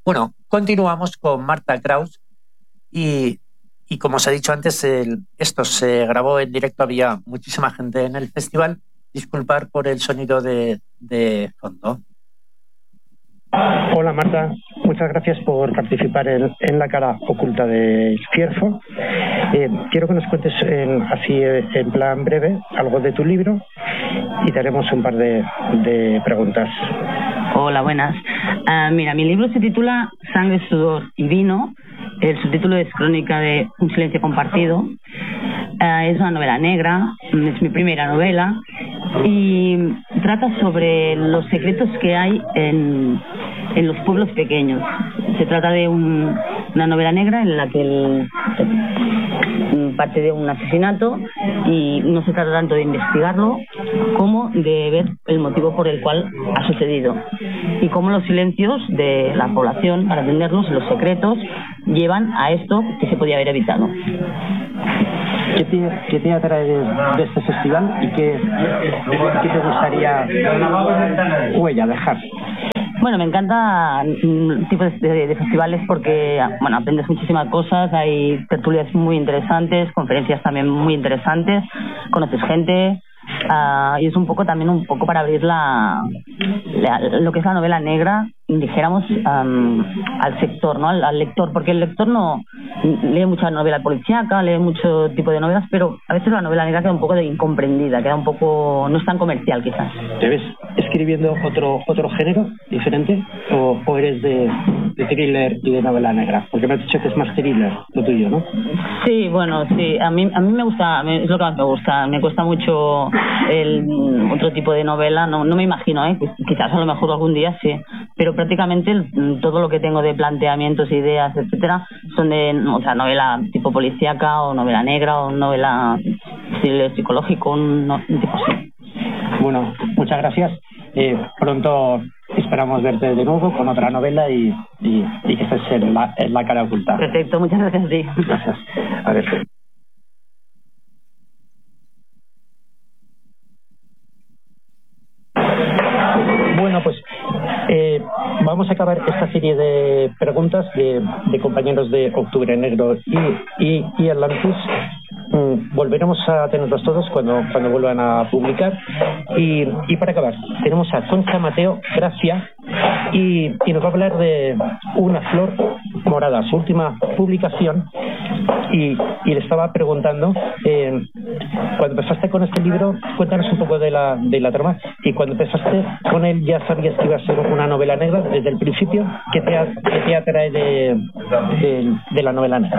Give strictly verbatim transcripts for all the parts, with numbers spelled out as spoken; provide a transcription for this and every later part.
Bueno, continuamos con Marta Kraus y, y como os he dicho antes, el, esto se grabó en directo, había muchísima gente en el festival. Disculpar por el sonido de, de fondo. Hola Marta, muchas gracias por participar en, en La cara oculta de Fierzo. Eh, quiero que nos cuentes en, así en plan breve algo de tu libro y te haremos un par de, de preguntas. Hola, buenas. Uh, mira, mi libro se titula Sangre, sudor y vino. El subtítulo es Crónica de un silencio compartido. Uh, es una novela negra, es mi primera novela y trata sobre los secretos que hay en, en los pueblos pequeños. Se trata de un, una novela negra en la que el, parte de un asesinato y no se trata tanto de investigarlo como de ver el motivo por el cual ha sucedido y cómo los silencios de la población, para atenderlos, los secretos, llevan a esto que se podía haber evitado. ¿Qué te, qué te atrae de, de este festival y qué, qué te gustaría huella dejar? Bueno, me encanta tipos de, de festivales porque, bueno, aprendes muchísimas cosas, hay tertulias muy interesantes, conferencias también muy interesantes, conoces gente. Uh, y es un poco también un poco para abrir la, la lo que es la novela negra, dijéramos, um, al sector, ¿no? Al, al lector, porque el lector no lee mucha novela policíaca, lee mucho tipo de novelas, pero a veces la novela negra queda un poco de incomprendida, queda un poco, no es tan comercial quizás. ¿Te ves escribiendo otro otro género diferente o, o eres de, de thriller y de novela negra? Porque me has dicho que es más thriller lo tuyo, ¿no? Sí, bueno, sí, a mí a mí me gusta, es lo que más me gusta, me cuesta mucho el otro tipo de novela, no no me imagino, ¿eh? Quizás a lo mejor algún día sí, pero prácticamente el, todo lo que tengo de planteamientos, ideas, etcétera, son de, o sea, novela tipo policíaca o novela negra o novela thriller psicológico, un, un tipo así. Bueno, muchas gracias. Eh, pronto esperamos verte de nuevo con otra novela y, y, y que estés en la, en la cara oculta. Perfecto, muchas gracias a ti. Gracias. A ver. Bueno, pues eh, vamos a acabar esta serie de preguntas de, de compañeros de Octubre Negro y, y, y Atlantis. Mm, volveremos a tenerlos todos cuando, cuando vuelvan a publicar. Y, y para acabar, tenemos a Concha Mateo Gracia y, y nos va a hablar de Una flor morada, su última publicación. Y, y le estaba preguntando, eh, cuando empezaste con este libro, cuéntanos un poco de la, de la trama. Y cuando empezaste con él, ¿ya sabías que iba a ser una novela negra desde el principio? ¿Qué te, qué te atrae de, de, de la novela negra?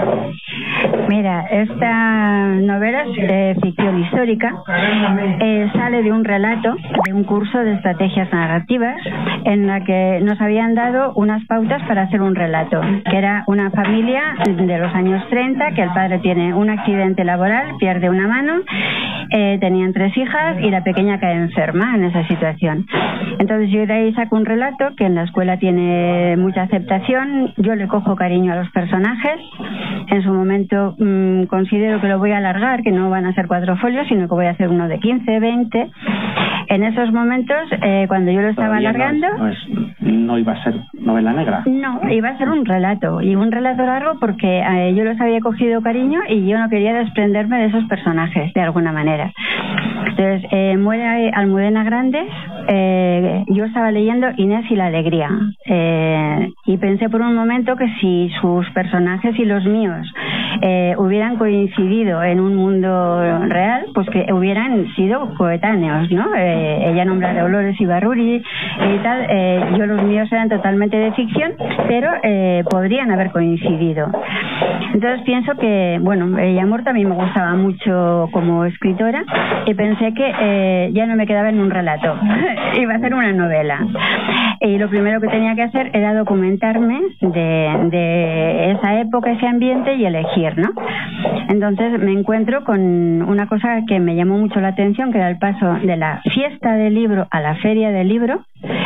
Mira, esta novela es de ficción histórica, eh, sale de un relato, de un curso de estrategias narrativas, en la que nos habían dado unas pautas para hacer un relato, que era una familia de los años treinta, que el padre tiene un accidente laboral, pierde una mano, eh, tenían tres hijas y la pequeña cae enferma en esa situación. Entonces yo de ahí saco un relato que en la escuela tiene mucha aceptación, yo le cojo cariño a los personajes, en su momento mmm, considero que lo voy a alargar, que no van a ser cuatro folios, sino que voy a hacer uno de quince, veinte. En esos momentos, eh, cuando yo lo estaba Todavía alargando... No, es, no, es, no iba a ser novela negra. No, iba a ser un relato, y un relato largo porque eh, yo los había cogido cariño y yo no quería desprenderme de esos personajes, de alguna manera. Entonces, eh, muere Almudena Grandes, eh, yo estaba leyendo Inés y la alegría, eh, y pensé por un momento que si sus personajes y los míos eh, hubieran coincidido en un mundo real, pues que hubieran sido coetáneos, ¿no? Eh, ella nombra a Dolores Ibarruri y tal, eh, yo los míos eran totalmente de ficción, pero eh, podrían haber coincidido. Entonces pienso que, bueno, Ella Muerta a mí me gustaba mucho como escritora y pensé que eh, ya no me quedaba en un relato, iba a ser una novela. Y lo primero que tenía que hacer era documentarme de, de esa época, ese ambiente y elegir, ¿no? Entonces me encuentro con una cosa que me llamó mucho la atención, que era el paso de la fiesta del libro a la feria del libro.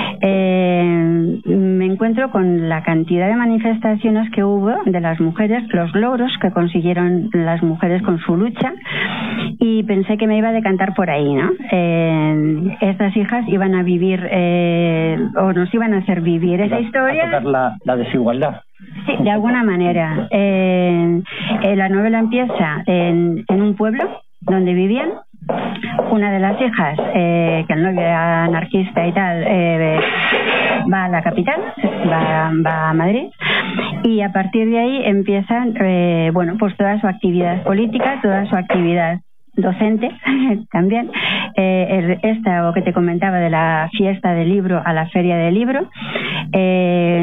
Eh, me encuentro con la cantidad de manifestaciones que hubo de las mujeres, los logros que consiguieron las mujeres con su lucha y pensé que me iba a decantar por ahí, ¿no? Eh, estas hijas iban a vivir, eh, o nos iban a hacer vivir esa historia. A tocar la, la desigualdad. Sí, de alguna manera. Eh, eh, la novela empieza en, en un pueblo donde vivían. Una de las hijas, eh, que el novio era anarquista y tal, eh, va a la capital, va, va a Madrid, y a partir de ahí empiezan, eh, bueno, pues toda su actividad política, toda su actividad docente también. Eh, esta, o que te comentaba, de la fiesta del libro a la feria del libro, eh,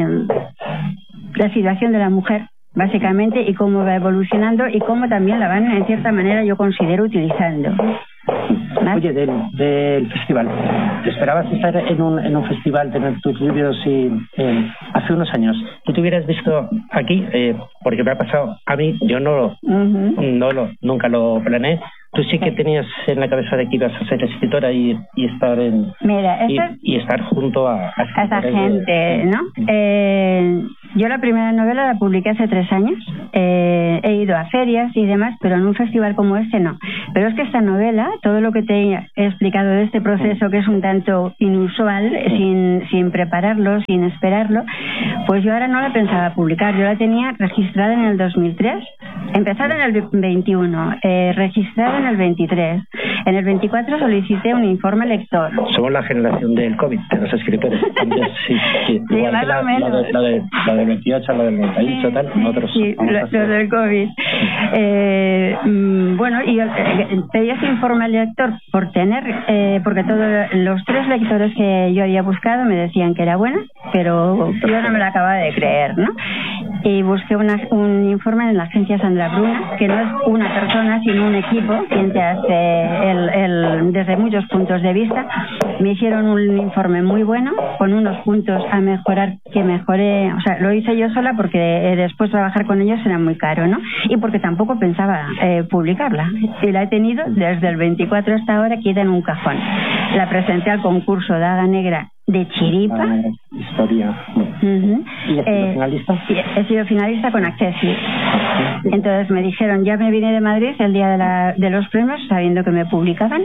la situación de la mujer, básicamente, y cómo va evolucionando y cómo también la van, en cierta manera, yo considero, utilizando. ¿Vale? Oye, del, del festival, ¿te esperabas estar en un, en un festival, tener tus libros y eh, hace unos años? ¿Tú te hubieras visto aquí? Eh, porque me ha pasado a mí, yo no, uh-huh. no lo, nunca lo planeé. Tú sí que tenías en la cabeza de que ibas a ser escritora y, y estar en Mira, y, es, y estar junto a, a, a esa gente, de, ¿no? Eh, yo la primera novela la publiqué hace tres años. Eh, he ido a ferias y demás, pero en un festival como este no. Pero es que esta novela, todo lo que te he explicado de este proceso, que es un tanto inusual, sin, sin prepararlo, sin esperarlo, pues yo ahora no la pensaba publicar. Yo la tenía registrada en el dos mil tres, empezada en el veintiuno, eh, registrada en el veintitrés. En el veinticuatro solicité un informe lector. Somos la generación del COVID, de los escritores. Entonces, sí, sí. Sí, Igual más que la, o menos. La, de, la, de, la del veintiocho, la del noventa y ocho, sí, tal, nosotros. Sí, lo, lo del COVID. Eh, bueno, y eh, pedí ese informe lector por tener, eh, porque todos los tres lectores que yo había buscado me decían que era buena, pero yo no me la acababa de creer, ¿no? Y busqué una, un informe en la agencia Sandra Bruna, que no es una persona, sino un equipo, quien te hace el, el, desde muchos puntos de vista. Me hicieron un informe muy bueno, con unos puntos a mejorar, que mejoré, o sea, lo hice yo sola porque eh, después trabajar con ellos era muy caro, ¿no? Y porque tampoco pensaba eh, publicarla. Y la he tenido desde el veinticuatro hasta ahora, queda en un cajón. La presenté al concurso Daga Negra de Chiripa. Ah, historia. Uh-huh. ¿Y has sido eh, finalista? He sido finalista con Accessi. Entonces me dijeron, ya me vine de Madrid el día de, la, de los premios, sabiendo que me publicaban.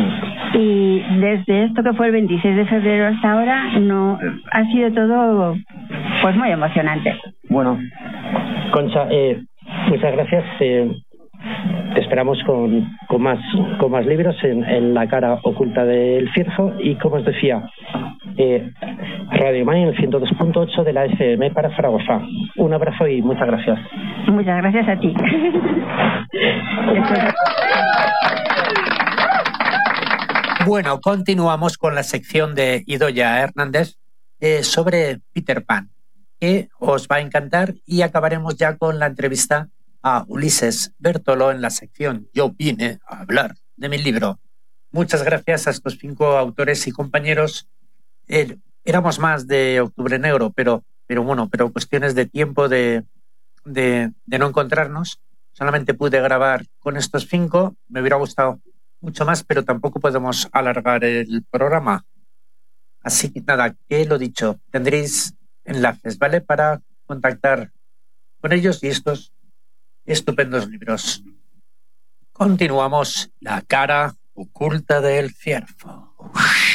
Y desde esto, que fue el veintiséis de febrero hasta ahora, no ha sido todo pues muy emocionante. Bueno, Concha, eh, muchas gracias. Eh, te esperamos con, con más con más libros en, en La cara oculta del Firjo, y como os decía, eh, Radio Mai en el ciento dos punto ocho de la F M para Zaragoza. Un abrazo y muchas gracias. Muchas gracias a ti. Bueno, continuamos con la sección de Idoia Hernández eh, sobre Peter Pan, que os va a encantar, y acabaremos ya con la entrevista a Ulises Bertolo en la sección Yo vine a hablar de mi libro. Muchas gracias a estos cinco autores y compañeros. Eh, éramos más de Octubre Negro, pero, pero bueno, pero cuestiones de tiempo, de, de, de no encontrarnos. Solamente pude grabar con estos cinco. Me hubiera gustado mucho más, pero tampoco podemos alargar el programa. Así que nada, que lo dicho, tendréis enlaces, ¿vale? Para contactar con ellos y estos estupendos libros. Continuamos. La cara oculta del Ciervo.